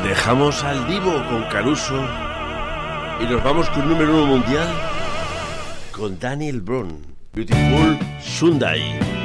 Dejamos al Divo con Caruso y nos vamos con número 1 mundial con Daniel Brown, Beautiful Sunday.